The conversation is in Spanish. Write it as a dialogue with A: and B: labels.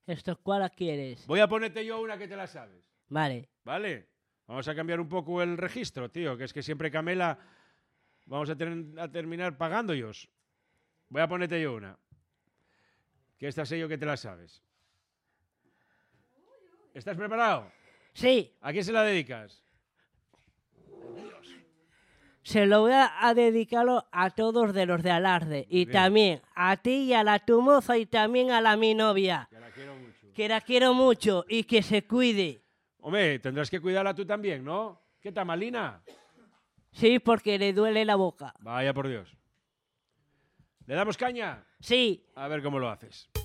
A: ¿Esto cuál quieres?
B: Voy a ponerte yo una que te la sabes.
A: Vale.
B: ¿Vale? Vamos a cambiar un poco el registro, tío, que es que siempre Camela vamos a terminar pagando ellos. Voy a ponerte yo una. Que esta sé yo que te la sabes. ¿Estás preparado?
A: Sí,
B: ¿A quién se la dedicas?
A: se lo voy a dedicarlo a todos de los de Alarde. Y
B: Bien.
A: también a ti y a la tu moza y también a mi novia.
B: Que la quiero mucho.
A: Que la quiero mucho y que se cuide.
B: Hombre, tendrás que cuidarla tú también, ¿no? ¿Qué tal, Malina?
A: Sí, porque le duele la boca.
B: Vaya por Dios. ¿Le damos caña?
A: Sí.
B: A ver cómo lo haces.